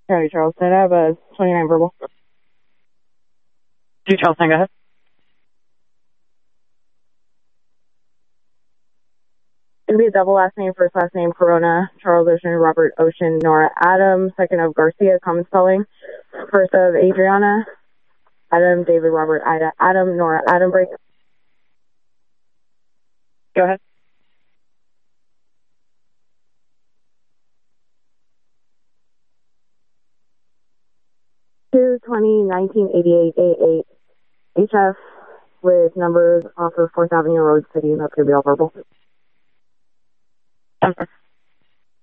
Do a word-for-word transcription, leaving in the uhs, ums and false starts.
County Charleston. I have a twenty-nine verbal. Two Charleston, go ahead. It'd be a double last name, first last name, Corona, Charles Ocean, Robert Ocean, Nora Adam, second of Garcia, common spelling, first of Adriana, Adam, David, Robert, Ida, Adam, Nora Adam, break. Go ahead. two twenty nineteen eighty-eight A eight H F with numbers off of fourth Avenue Road City, and that's going to be all verbal. Okay.